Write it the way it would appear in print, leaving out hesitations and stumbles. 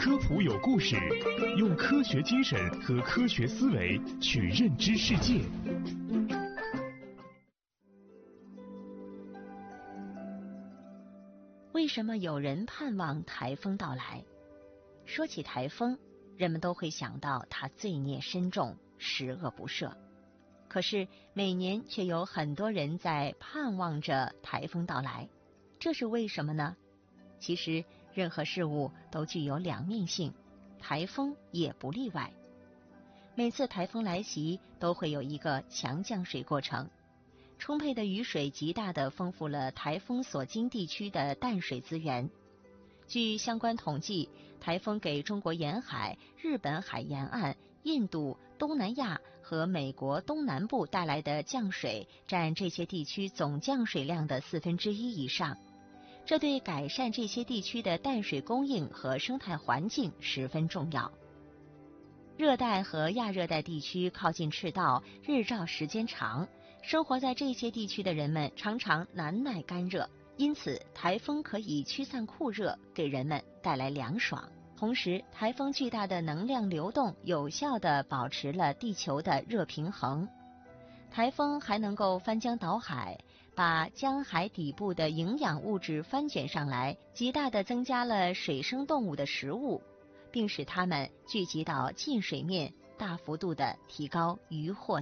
科普有故事，用科学精神和科学思维去认知世界。 为什么有人盼望台风到来？说起台风，人们都会想到它罪孽深重，十恶不赦。可是每年却有很多人在盼望着台风到来，这是为什么呢？其实任何事物都具有两面性，台风也不例外。每次台风来袭都会有一个强降水过程，充沛的雨水极大地丰富了台风所经地区的淡水资源。据相关统计，台风给中国沿海、日本海沿岸、印度、东南亚和美国东南部带来的降水占这些地区总降水量的1/4以上，这对改善这些地区的淡水供应和生态环境十分重要。热带和亚热带地区靠近赤道，日照时间长，生活在这些地区的人们常常难耐干热，因此台风可以驱散酷热，给人们带来凉爽。同时，台风巨大的能量流动有效地保持了地球的热平衡。台风还能够翻江倒海，把江海底部的营养物质翻卷上来，极大地增加了水生动物的食物，并使它们聚集到近水面，大幅度地提高渔获